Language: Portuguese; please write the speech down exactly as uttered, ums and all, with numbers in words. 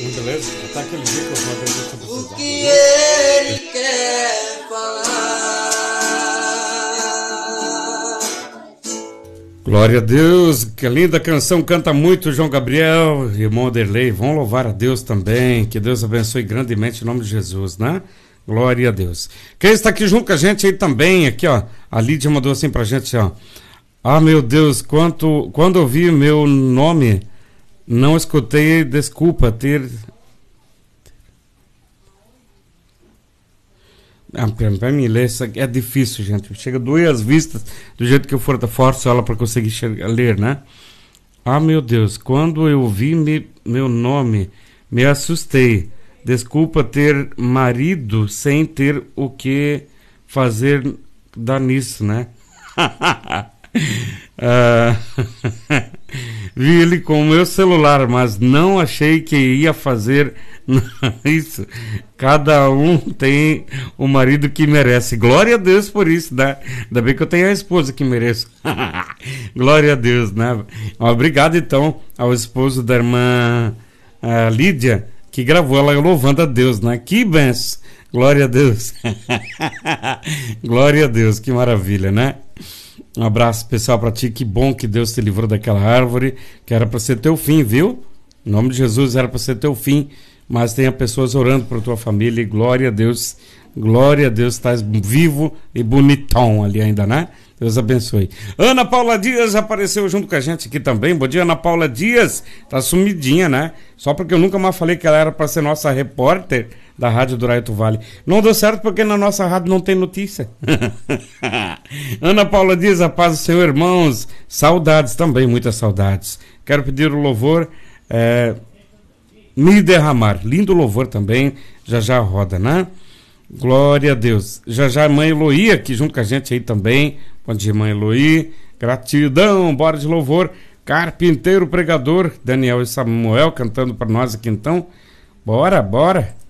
Beleza? Tá aquele dia que eu vou agradecer pra vocês. O que ele quer falar. Glória a Deus, que linda canção, canta muito João Gabriel e irmão Derlei, vão louvar a Deus também, que Deus abençoe grandemente em nome de Jesus, né? Glória a Deus. Quem está aqui junto com a gente aí também, aqui ó, a Lídia mandou assim pra gente, ó. Ah, meu Deus, quanto, quando eu vi meu nome, não escutei, desculpa ter... Ah, para mim ler isso aqui é difícil, gente. Chega a doer as vistas do jeito que eu for, forço ela para conseguir chegar, ler, né? Ah, meu Deus, quando eu vi me, meu nome, me assustei. Desculpa ter marido sem ter o que fazer dar nisso, né? ah, vi ele com o meu celular, mas não achei que ia fazer isso. Cada um tem o marido que merece. Glória a Deus por isso, né? Ainda bem que eu tenho a esposa que mereço. Glória a Deus, né? Obrigado então ao esposo da irmã uh, Lídia, que gravou ela louvando a Deus, né? Que benção. Glória a Deus. Glória a Deus, que maravilha, né? Um abraço especial pra ti, que bom que Deus te livrou daquela árvore, que era pra ser teu fim, viu? Em nome de Jesus era pra ser teu fim, mas tenha pessoas orando por tua família, e glória a Deus, glória a Deus, estás vivo e bonitão ali ainda, né? Deus abençoe. Ana Paula Dias apareceu junto com a gente aqui também. Bom dia, Ana Paula Dias. Tá sumidinha, né? Só porque eu nunca mais falei que ela era para ser nossa repórter da Rádio do Raito Vale. Não deu certo porque na nossa rádio não tem notícia. Ana Paula Dias, a paz do Senhor, irmãos. Saudades também, muitas saudades. Quero pedir o louvor, é, Me Derramar. Lindo louvor também, já já roda, né? Glória a Deus. Já já a mãe Eloí aqui junto com a gente aí também. Bom dia, mãe Eloí. Gratidão, bora de louvor. Carpinteiro Pregador, Daniel e Samuel cantando para nós aqui então. Bora, bora.